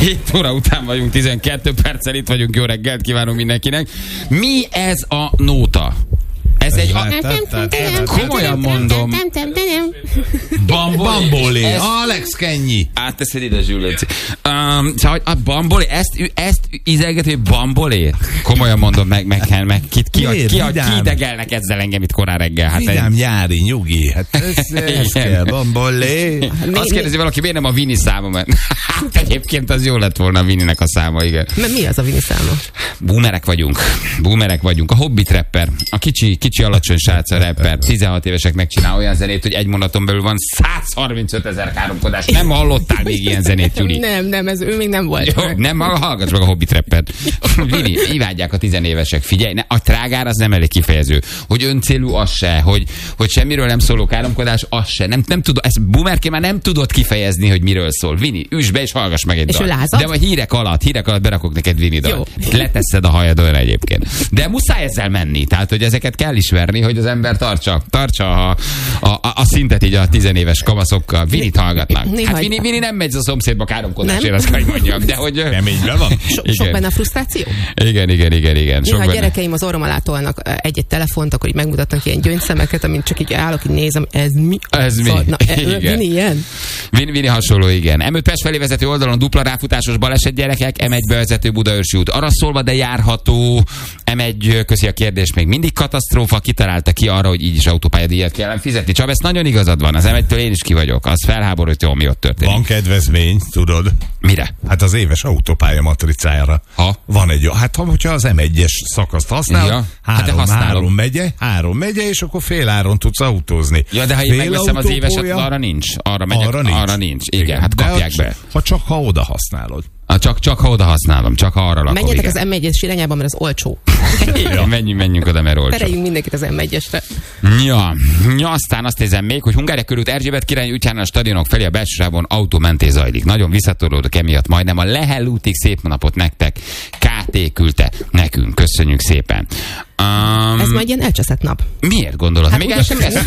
7 óra után vagyunk, 12 perccel itt vagyunk, jó reggelt kívánunk mindenkinek. Mi ez a nóta? Ez egy... komolyan mondom. Bambolé. Alex Kenyi. Átteszed ide, Zsüleci. Szóval a bambolé, ezt ízelgető, hogy bambolé? Komolyan mondom, meg ki idegelnek ezzel engem itt korán reggel? Hát vidám nyári, nyugi. Hát ez kell, bambolé. Azt kérdezi valaki, miért nem a Vini száma? Mert hát egyébként az jó lett volna a Vininek a száma, igen. Mi az a Vini száma? Boomerek vagyunk. A Hobbit rapper, a kicsi alacsony srác a rapper, 16 éveseknek csinál olyan zenét, hogy egy mondaton belül van 135 000 káromkodás. Nem hallottál még ilyen zenét, Juli? Nem, ez ő még nem volt. Jó, nem, hallgass meg a Hobbit rappert. Vini, imádják a 10 évesek. Figyelj, a trágár az nem elég kifejező. Hogy öncélú, az se. Hogy semmiről nem szóló káromkodás, az se. Nem tudod, ezt boomerként már nem tudod kifejezni, hogy miről szól. Vini, üss be és hallgass meg egy dalt. De a hírek alatt berakok neked Vini dalt. Leteszed a hajadon egyébként. De muszáj ezzel menni. Tehát, hogy ezeket kell ismerni, hogy az ember tartsa a szintet így a 10 éves kamaszokkal. Vinit hallgatnak. Hát Vini nem megy a szomszédba káromkodásért, azt kell mondjam. De hogy... Keményben van. Sok benne a frusztráció? Igen. Néha a gyerekeim az orrom alá tolnak egy telefont, akkor így megmutatnak ilyen gyöngyszemeket, amit csak így állok, így nézem, ez mi? Vini ilyen? Vini hasonló, igen. M5 Pest felé vezető oldalon dupla ráfutásos baleset, gyerekek, M1 bevezető Budaörsi út arra szólva, de járható. M1, köszi a kérdés, még mindig katasztrófa, kitalálta ki arra, hogy így is autópályadíjat kellene fizetni. Csaba, ezt nagyon igazad van, az M1-től én is ki vagyok. Az felháborító, ami ott történik. Van kedvezmény, tudod? Mire? Hát az éves autópálya matricájára. Van egy, hogyha az M1-es szakaszt használ, három megye, és akkor fél áron tudsz autózni. Ja, de ha én megveszem az éveset, arra nincs. Arra nincs. Igen, hát kapják be. Ha oda használod. Csak ha oda használom, csak ha arra lakom. Menjetek az M1-es irányába, mert az olcsó. Igen, menjünk oda, mert olcsó. Tereljünk mindenkit az M1-esre. Ja, aztán azt nézem még, hogy Hungária körút Erzsébet király útjánál a stadionok felé a belső sávon autómentés zajlik. Nagyon visszatolódok emiatt, majdnem a Lehel útig szép napot nektek. KT küldte nekünk. Köszönjük szépen. Ez majd ilyen elcseszett nap. Miért gondolod? Hát még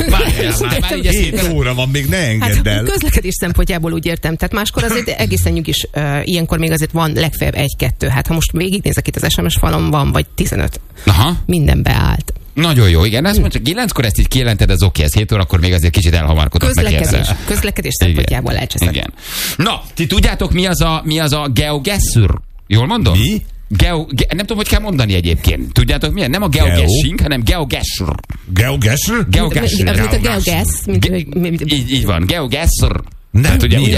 már 7 óra van, még ne engedd el. Közlekedés szempontjából úgy értem. Tehát máskor azért egészen nyugis, ilyenkor még azért van legfeljebb 1-2. Hát ha most végignézek itt az SMS falon, van vagy 15. Aha. Minden beállt. Nagyon jó, igen. Azt mondja, 9-kor ezt így kijelented, az oké, ez 7 órakor még azért kicsit elhamarkodott meg ezzel. Közlekedés szempontjából elcseszett. Igen. Na, ti tudjátok, mi az a GeoGuessr? Jól mondom? Mi? Nem tudom, hogy kell mondani egyébként. Tudjátok milyen? Nem a geoguessing, hanem GeoGuessr. GeoGuessr? Mint a GeoGuess. Így van, GeoGuessr. Tehát ugye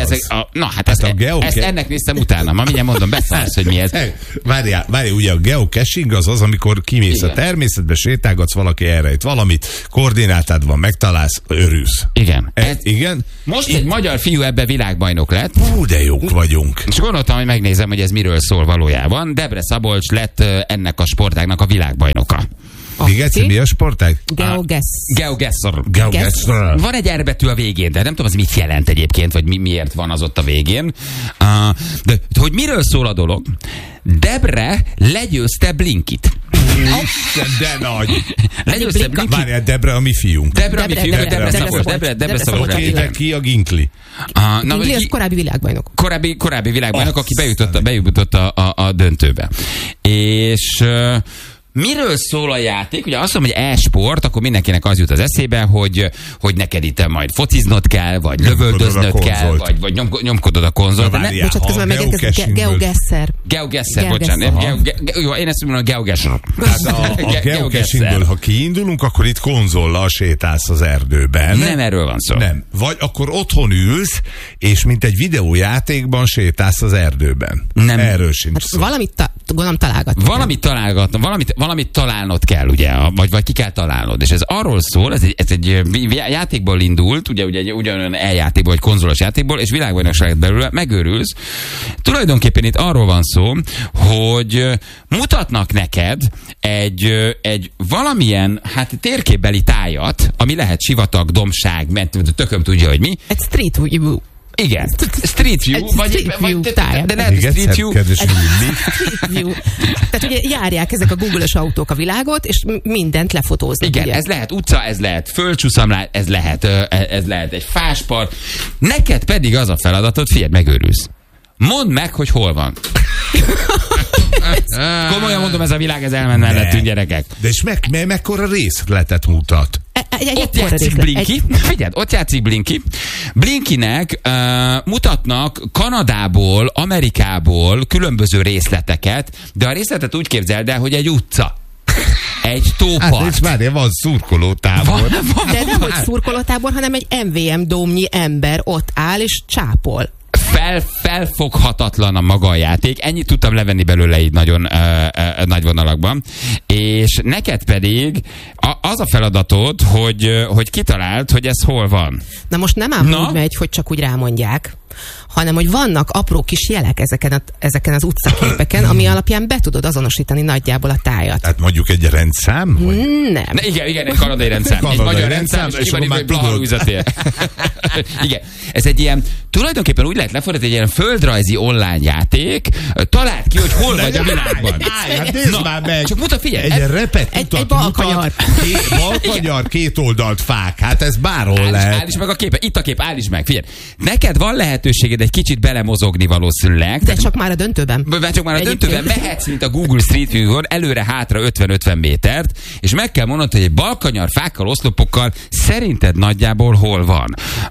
ezt ennek néztem utána. Ma mindjárt mondom, beszállsz, hogy mi ez. Várjál, ugye a geocaching az, amikor kimész a természetbe, sétálgatsz, valaki elrejt valamit, koordinátád van, megtalálsz, örülsz. Igen. Igen. Most egy magyar fiú ebbe világbajnok lett. De jók vagyunk. És gondoltam, hogy megnézem, hogy ez miről szól valójában. Debre Szabolcs lett ennek a sportágnak a világbajnoka. Még egyszer, mi a sportág? GeoGuessr. Van egy R betű a végén, de nem tudom, az mit jelent egyébként, vagy miért van az ott a végén. De hogy miről szól a dolog? Debre legyőzte Blinkit. De nagy. Legyőzte Blinkit. Várjál, Debre a mi fiunk. Debre Szabolcs. Oké, ki a Ginkli? Ginkli az korábbi világbajnok. Korábbi világbajnok, aki bejutott a döntőbe. És... miről szól a játék? Ugye azt mondom, hogy e-sport, akkor mindenkinek az jut az eszébe, hogy neked itt majd fociznod kell, vagy lövöldöznöd kell, vagy nyomkodod a konzolt. Bocsánat, közben megérkezik GeoGuessr. GeoGuessr, bocsánat. Jó, én ezt mondom, a GeoGuessr. A geocachingből, ha kiindulunk, akkor itt konzollal sétálsz az erdőben. Nem erről van szó. Nem. Vagy akkor otthon ülsz, és mint egy videójátékban sétálsz az erdőben. Nem. Erről sincs szó. Valamit valamit találnod kell, ugye, vagy ki kell találnod. És ez arról szól, ez egy játékból indult, ugye ugyanolyan eljátékból, vagy konzolos játékból, és világbajnokság belőle megőrülsz. Tulajdonképpen itt arról van szó, hogy mutatnak neked egy valamilyen, térképbeli tájat, ami lehet sivatag, dombság, mert tököm tudja, hogy mi. Egy street view. Igen, Street View, de lehet Street View. Street View. Tehát ugye járják ezek a Google-ös autók a világot, és mindent lefotóznak. Igen, ugye? Ez lehet utca, ez lehet földcsúszamlás, ez lehet egy fáspart. Neked pedig az a feladatod, figyelj, megőrülsz. Mondd meg, hogy hol van. Komolyan mondom, ez a világ, ez elmenne mellettünk, gyerekek. De és mekkora részletet mutat? Ott játszik Blinky. Figyeld, ott játszik Blinky. Blinkynek mutatnak Kanadából, Amerikából különböző részleteket, de a részletet úgy képzeld el, hogy egy utca. Egy tópart. Hát és várja, van szurkolótábor. De nem, hogy szurkolótábor, hanem egy MVM dómnyi ember ott áll és csápol. Felfoghatatlan a maga a játék. Ennyit tudtam levenni belőle így nagyon nagy vonalakban. És neked pedig az a feladatod, hogy kitaláld, hogy ez hol van. Na most nem ám úgy megy, hogy csak úgy rámondják, hanem hogy vannak apró kis jelek ezeken az utcaképeken, ami alapján be tudod azonosítani nagyjából a tájat. Tehát mondjuk egy rendszám? Hogy... Nem. Igen, egy kanadai rendszám. Egy magyar rendszám, és van egy Blaha-Luisa-tér. Igen. Ez egy ilyen, tulajdonképpen úgy lehet lefordítani, egy ilyen földrajzi online játék. Találd ki, hogy hol vagy a világban. Hát nézd már meg. Csak mutat, figyelj. Egy repet egy balkanyar. Balkanyar, kétoldalt fák. Hát ez bárhol lehet. Állíts meg a képe. Itt a kép, állíts meg. Figyelj. Neked van lehetőséged egy kicsit belemozogni valószínűleg. De csak már a döntőben. Csak már a döntőben mehetsz, mint a Google Street View-on, előre-hátra 50-50 métert, és meg kell mondanod, hogy egy balkanyar fákkal, oszlopokkal szerinted nagyjából hol van.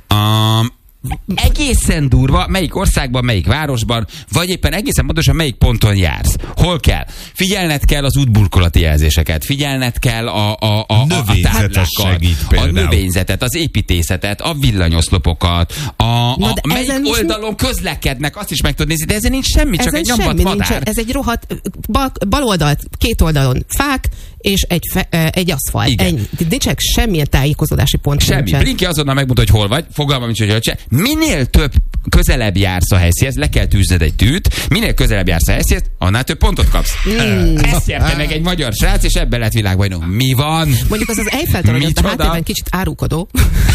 Egészen durva, melyik országban, melyik városban, vagy éppen egészen pontosan melyik ponton jársz. Hol kell? Figyelned kell az útburkolati jelzéseket, figyelned kell a növényzetet, az építészetet, a villanyoszlopokat, melyik oldalon közlekednek, azt is meg tudod nézni, de ezen nincs semmi, csak egy nyomvat madár. Ez egy rohadt bal oldalt, két oldalon fák, és egy aszfalt. Ennyi. Nincsenek semmilyen tájékozódási pont. Semmi. Blinky azonnal megmutat, hogy hol vagy, fogalmam nincs, hogy minél több közelebb jársz a helyszínhez, le kell tűzned egy tűt, minél közelebb jársz a helyszínhez, annál több pontot kapsz. Ezt nyerte meg egy magyar srác, és ebben lett világbajnok. Mi van? Mondjuk az Eiffel-torony, az a háttérben kicsit árulkodó.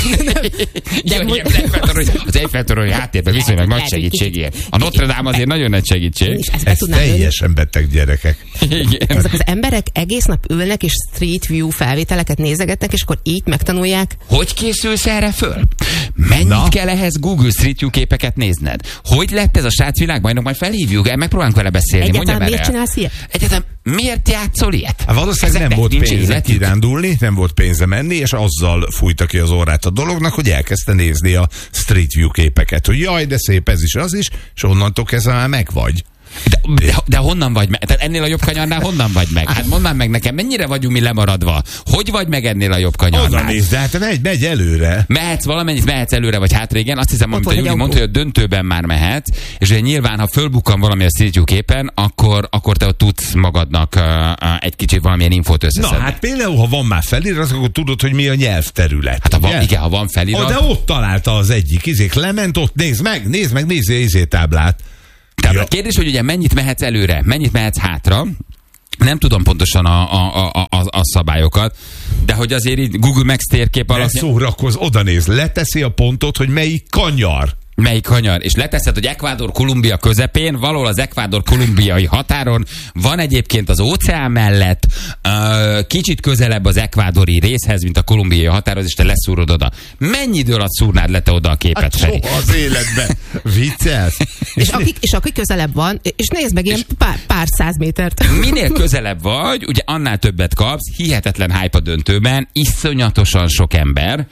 Az Eiffel-torony háttérben viszonylag nagy segítség. A Notre Dame azért nagyon nagy segítség. Ez teljesen beteg gyerekek. Ezek az emberek egész nap ülnek, és Street View felvételeket nézegetnek, és akkor így megtanulják. Hogy készülsz erre föl? Mennyit kell ehhez Google Street View képeket nézned? Hogy lett ez a srác világbajnok? Majd felhívjuk, megpróbálunk vele beszélni. Egyáltalán miért csinálsz ilyet? Egyáltalán miért játszol ilyet? Hát valószínűleg nem volt pénze kirándulni, nem volt pénze menni, és azzal fújta ki az orrát a dolognak, hogy elkezdte nézni a Street View képeket, hogy jaj, de szép ez is, az is, és onnantól kezdve már megvagy. De honnan vagy meg? Tehát ennél a jobb kanyarnál honnan vagy meg? Hát mondd már meg nekem, mennyire vagyunk mi lemaradva? Hogy vagy meg ennél a jobb kanyarnál? Oda nézd, de hát megy előre. Mehetsz előre vagy hátra, igen. Azt hiszem, amit a Júli mondta, hogy a döntőben már mehetsz, és ugye nyilván, ha fölbukkan valami a Street View képen, akkor te ott tudsz magadnak egy kicsit valamilyen infót összeszedni. Na hát például, ha van már felirat, akkor tudod, hogy mi a nyelvterület. Hát ha van felirat. De ott találta az egyik, lement ott, nézd meg, táblát. Tehát a kérdés, hogy ugye mennyit mehetsz előre, mennyit mehetsz hátra, nem tudom pontosan a szabályokat, de hogy azért így Google Maps térkép alatt... Szórakozz, oda néz, leteszi a pontot, hogy melyik kanyar. Melyik kanyar? És leteszed, hogy Ecuador-Kolumbia közepén, valahol az Ecuador-kolumbiai határon, van egyébként az óceán mellett, kicsit közelebb az ekvádori részhez, mint a kolumbiai határhoz, és te leszúrod oda. Mennyi idő alatt szúrnád le te oda a képet, Feri? Soha az életben. Viccelsz? és aki közelebb van, és nézd meg ilyen pár száz métert. Minél közelebb vagy, ugye annál többet kapsz, hihetetlen hype a döntőben, iszonyatosan sok ember,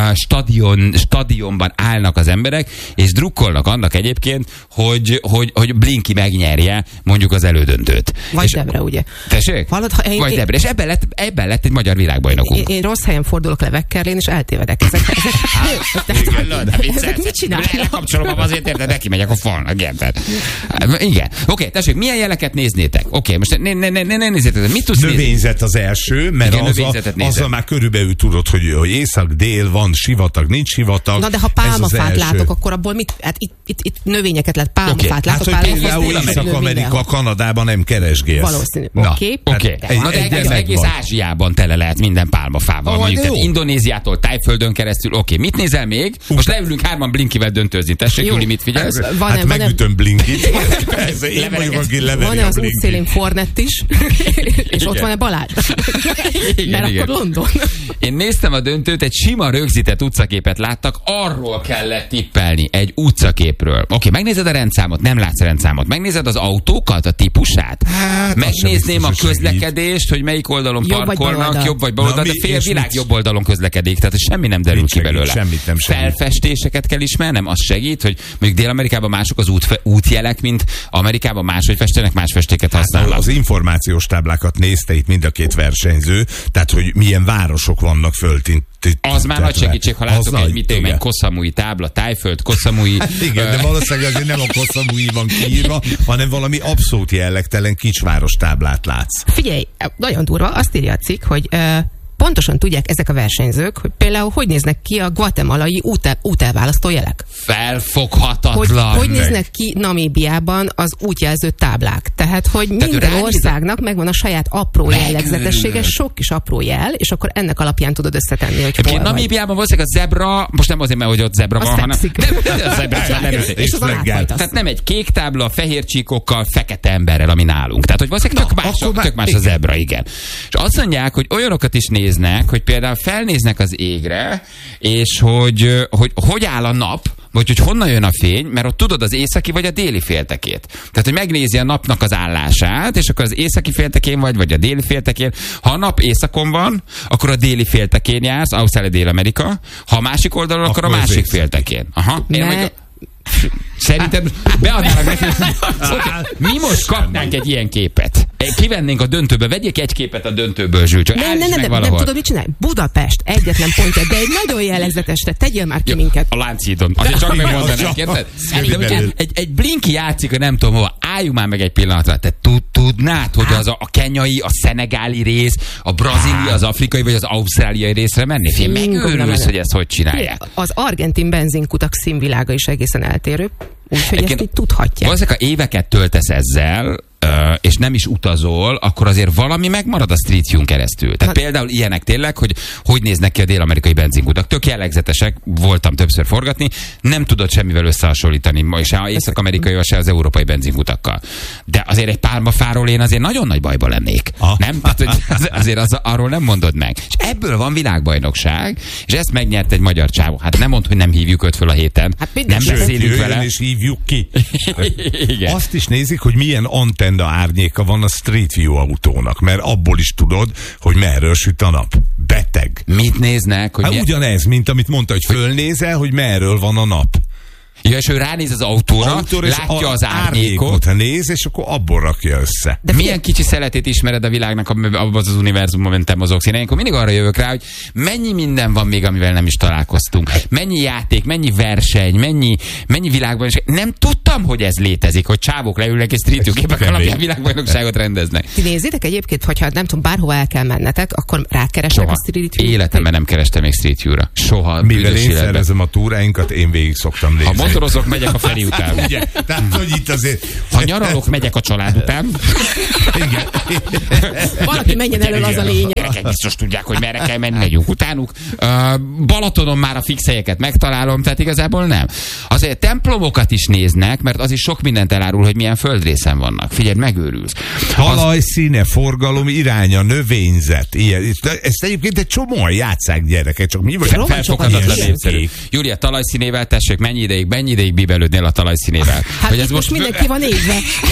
stadionban állnak az emberek, és drukkolnak annak egyébként, hogy Blinky megnyerje mondjuk az elődöntőt. Vagy Debre, ugye? Tessék? Vagy Debre. És ebben lett egy magyar világbajnokunk. Én rossz helyen fordulok le Vekkerlén, és eltévedek. Ezek mit csinálnak? Lekapcsolom, azért érted, neki megyek a falnak, érted? Igen. Oké, tessék, milyen jeleket néznétek? Oké, most ne nézzétek, mit tudsz nézni? Növényzet az első, mert azzal már körülbelül tudod, hogy észak-dél van, sivatag, nincs sivatag. Na de ha pálmafát látok, akkor abból mit? Hát itt növényeket lehet, pálmafát látok. Hát, hogy például Észak-Amerika, Kanadában nem keresgélsz. Valószínű. Oké. Na de egész Ázsiában tele lehet minden pálmafával. Mondjuk tehát Indonéziától Tájföldön keresztül. Oké, mit nézel még? Most leülünk hárman Blinkivel döntőzni. Tessék, Júli, mit figyelsz? Hát megütöm Blinkit. Van-e az útszélén Fornett is? És ott van-e Balázs? Mert akkor London. Én néztem a döntőt, egy sima rögzített utcaképet láttak, arról kellett tippelni. egy utcaképről. Oké, megnézed a rendszámot, nem látsz rendszámot. Megnézed az autókat, a típusát. Hát, megnézném a közlekedést, hogy melyik oldalon parkolnak, jobb vagy bal oldal, de fél világ jobb oldalon közlekedik, tehát semmi nem derül ki belőle. Semmit nem segít. Felfestéseket kell ismernem, az segít, hogy mondjuk Dél-Amerikában mások az útjelek, mint Amerikában máshogy festenek, más festéket használnak. Az információs táblákat nézte itt mind a két versenyző, tehát hogy milyen városok vannak föltint. Az már nagy segítség, ha látok egy Koszamui tábla, Tájföld, Koszamui. Hát igen, de valószínűleg azért nem a Koszamui van kiírva, hanem valami abszolút jellegtelen kicsváros táblát látsz. Figyelj, nagyon durva, azt írja a cikk, hogy pontosan tudják ezek a versenyzők, hogy például hogy néznek ki a guatemalai útelválasztó jelek. Felfoghatatlan. Hogy néznek ki Namíbiában az útjelző táblák. Tehát, hogy minden országnak megvan a saját apró jellegzetessége, sok kis apró jel, és akkor ennek alapján tudod összetenni, hogy hol vagy. Namíbiában valószínűleg a zebra, most nem azért, mert hogy ott zebra van, hanem a zebra és az tehát nem egy kék tábla, fehér csíkokkal, fekete emberrel, ami nálunk. Tehát, hogy valószínűleg tök más a zebra, igen. És azt mondják, hogy olyanokat is néznek, hogy például felnéznek az égre, és hogy áll a nap, vagy hogy honnan jön a fény, mert ott tudod az északi vagy a déli féltekét. Tehát, hogy megnézi a napnak az állását, és akkor az északi féltekén vagy a déli féltekén. Ha a nap északon van, akkor a déli féltekén jársz, Ausztrália, Dél-Amerika. Ha a másik oldalon, akkor a másik féltekén. Aha. Szerinted beadnának nekünk? Mi most kapnánk egy ilyen képet? Kivennénk a döntőbe, vegyék egy képet a döntőből, Zsül, csak nem tudod, mit csinálj? Budapest, egyetlen pontja, de egy nagyon jellegzetesre, tegyél már ki minket. A Lánchídon. Azért csak megmondanánk, érted? Egy Blinky játszik, nem tudom hova, álljunk már meg egy pillanatra. Te tudnád, hogy az a kenyai, a szenegáli rész, a brazili, az afrikai vagy az ausztráliai részre menni? Fél megőrülsz, hogy ezt hogy csinálják. Az argentin benzinkutak színvilága is egészen eltérő, úgyhogy ezt így tudhatják. Valószínűleg, ha éveket töltesz ezzel, és nem is utazol, akkor azért valami megmarad a Street View-n keresztül. Tehát például ilyenek tényleg, hogy néznek ki a dél-amerikai benzinkutak. Tök jellegzetesek, voltam többször forgatni, nem tudod semmivel összehasonlítani, se az észak-amerikai, se az európai benzinkutakkal. De azért egy pálmafáról én azért nagyon nagy bajba lennék. Nem? Tehát, azért arról nem mondod meg. És ebből van világbajnokság, és ezt megnyert egy magyar csávó. Hát nem mondd, hogy nem hívjuk őt föl a héten. Hát nem beszélünk vele. És hívjuk ki. Azt is nézik, hogy milyen antenne árnyéka van a Street View autónak, mert abból is tudod, hogy merről süt a nap. Beteg. Mit néznek? Hogy ugyanez, mint amit mondta, hogy fölnézel, hogy merről van a nap. Ja, és ő ránéz az autóra, látja az árnyékot. Néz, és akkor abból rakja össze. De milyen kicsi szeletét ismered a világnak, abban az univerzumban, amiben te mozogsz. Én ilyenkor mindig arra jövök rá, hogy mennyi minden van még, amivel nem is találkoztunk. Mennyi játék, mennyi verseny, mennyi világbajnokság. Nem tudtam, hogy ez létezik, hogy csávok leülnek és Street View képek alapján világbajnokságot rendeznek. Ti nézzétek egyébként, hogyha nem tudom, bárhova el kell mennetek, akkor rákeresnek a Street View. Életemben nem kerestem még Street View-ra. Soha. Mivel én szervezem a túráinkat, én végig szoktam nézni. Motorozok, megyek a Feri után. Ugye? Tehát, hogy itt azért... Ha nyaralok, megyek a család után. Igen. Valaki menjen elől, az a lényeg. Biztos tudják, hogy merre kell menni, megyünk utánuk. Balatonon már a fix helyeket megtalálom, tehát igazából nem. Azért templomokat is néznek, mert az is sok mindent elárul, hogy milyen földrészen vannak. Figyelj, megőrülsz. Talaj, színe, forgalom, iránya, növényzet. Ilyen. Ezt egyébként egy csomóan játsszák gyerekek, csak mi vagy felfoghatatlan népszerű. Júlia, talajszínével tessék, mennyi ideig bíbelődnél a talajszínével? Hát hogy ez most mindenki van égve.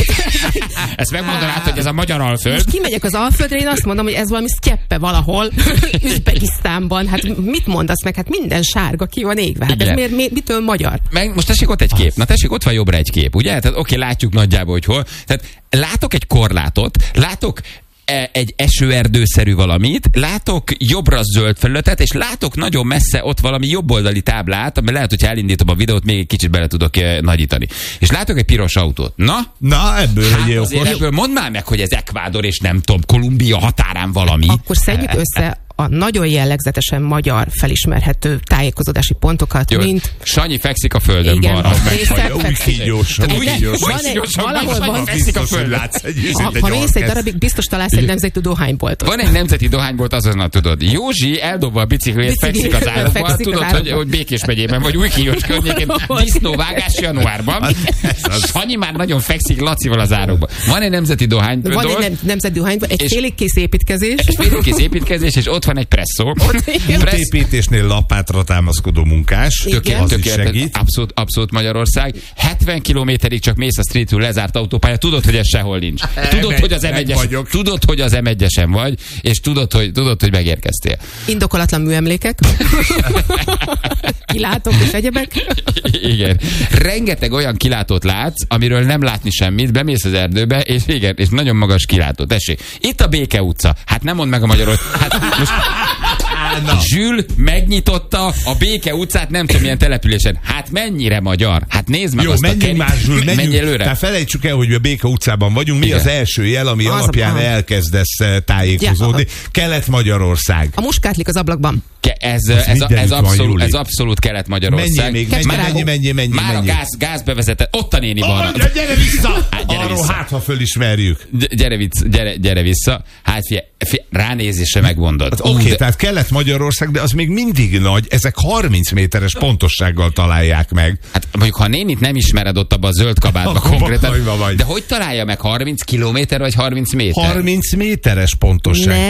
Ezt megmondanád, hogy ez a magyar Alföld. Most kimegyek az Alföldre, én azt mondom, hogy ez valami sztyeppe valahol, Üzbegisztánban. Hát mit mondasz meg? Hát minden sárga ki van égve. Hát ez mitől magyar? Most tessék ott egy kép. Na tessék, ott van jobbra egy kép, ugye? Tehát oké, látjuk nagyjából, hogy hol. Tehát látok egy korlátot, látok egy esőerdőszerű valamit, látok jobbra zöld felületet, és látok nagyon messze ott valami jobboldali táblát, ami lehet, hogyha elindítom a videót, még egy kicsit bele tudok nagyítani. És látok egy piros autót. Na ebből egy jó. Ebből mondd már meg, hogy ez Ekvádor és nem tudom, Kolumbia határán valami. Akkor szedjük össze a nagyon jellegzetesen magyar felismerhető tájékozódási pontokat, jó, mint... Sanyi fekszik a földön balra. Úgy kígyósan. Valahol van. Fekszik a földön. Ha mész egy darabig, biztos találsz egy nemzeti dohányboltot. Van egy nemzeti dohánybolt, azonnal tudod. Józsi eldobva a bicikliét, fekszik az árokban. Tudod, hogy Békés megyében vagy Újkígyós környékén disznóvágás januárban. Sanyi már nagyon fekszik Lacival az árokban. Van egy nemzeti dohánybolt. Van egy nemzeti dohánybolt, egy félig kész építkezés. Egy félig kész építkezés, és ott van egy presszó. Útépítésnél lapátra támaszkodó munkás. Tökéletes. Abszolút Magyarország. 70 kilométerig csak mész a streetről, lezárt autópálya. Tudod, hogy ez sehol nincs. Tudod, hogy az M1-esen vagy, és tudod, hogy megérkeztél. Indokolatlan műemlékek. Kilátók és egyebek. Igen. Rengeteg olyan kilátót látsz, amiről nem látni semmit, bemész az erdőbe, és igen, és nagyon magas kilátó. Tessék, itt a Béke utca. Hát nem mondd meg a magyarul. Hát most Zsül megnyitotta a Béke utcát, nem tudom milyen településen. Hát mennyire magyar? Hát nézd meg. Jó, azt menjünk már, Zsül, menjünk előre. Tehát felejtsük el, hogy a Béke utcában vagyunk. Mi az első jel, ami alapján elkezdesz tájékozódni? Kelet-Magyarország. A muskátlik az ablakban. Ez abszolút Kelet-Magyarország. Menj. Már a gázbevezetett. Ott a néni van. Gyere vissza! Arról hát, ha fölismerjük. Gyere vissza. Hát ránézésre megmondod. Oké, tehát Kelet-Magyarország, de az még mindig nagy. Ezek 30 méteres pontossággal találják meg. Hát mondjuk, ha a nénit nem ismered ott abban a zöld kabátban konkrétan. De hogy találja meg 30 kilométer vagy 30 méter? 30 méteres pontosság.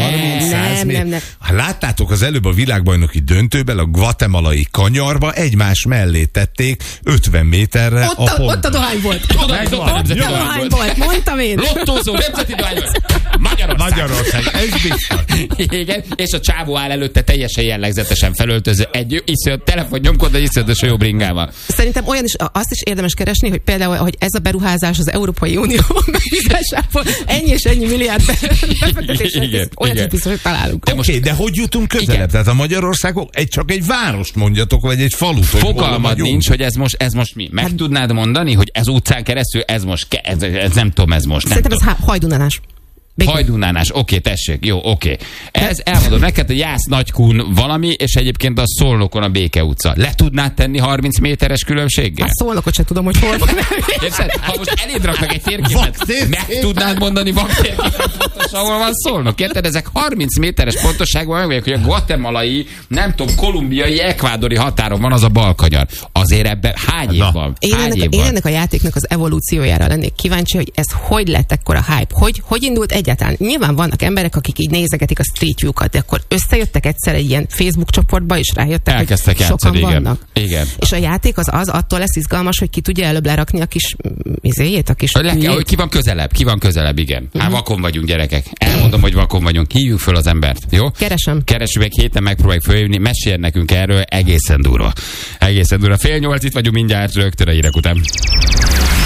Nem. Láttátok az előbb a világbajnoki döntőben a guatemalai kanyarba egymás mellé tették 50 méterre a pontot. Ott a dohány volt. Ott a dohány volt, mondtam én. Lottózó, nemzeti dohány volt. Magyarország, ez biztos. Igen, és a csávó áll előtte teljesen jellegzetesen felöltöző egy telefonnyomkod, egy iszonyatosan jó bringával. Szerintem olyan is, azt is érdemes keresni, hogy például, hogy ez a beruházás az Európai Unióban megbízásából ennyi és ennyi milliárd befektetésre, olyat biztos, hogy találunk. De hogy jutunk közelebb? Igen. Tehát a Magyarországon csak egy várost mondjatok, vagy egy falut. Fogalmad nincs, hogy ez most mi. Meg tudnád mondani, hogy ez utcán keresztül, ez nem tudom, ez most. Szerintem ez Hajdunánás. Hajdunánás, oké, tessék, jó, oké. Ez elmondom neked, hogy Jász Nagykún valami, és egyébként a Szolnokon a Béke utca. Le tudnád tenni 30 méteres különbséggel? Hát Szolnokot sem tudom, hogy hol van. Érted? Ha most eléd raknak egy térképet, meg tudnád mondani vaktérképet pontosan, ahol van Szolnok. Érted? Ezek 30 méteres pontosságban megmondják, hogy a guatemalai, nem tudom, kolumbiai, ekvádori határon van az a balkanyar. Azért ebben hány év van? Én ennek a játéknak az evolúciójára lennék kíváncsi, hogy ez hogy lett ekkora hype? Hogy indult egyáltalán? Nyilván vannak emberek, akik így nézegetik a Street View-kat, de akkor összejöttek egyszer egy ilyen Facebook csoportba, és rájöttek, elkezdtek hogy sokan vannak. Igen. És a játék az attól lesz izgalmas, hogy ki tudja előbb lerakni a kis izéjét, a kis hogy ki van közelebb, igen. Hát vakon vagyunk, gyerekek. Elmondom, hogy vakon vagyunk. Hívjuk föl az embert, jó? Keresünk meg, héten megpróbáljuk fölhívni, mesélj nekünk erről, egészen durva. 7:30 itt vagyunk mindjárt rögtön a hírek után.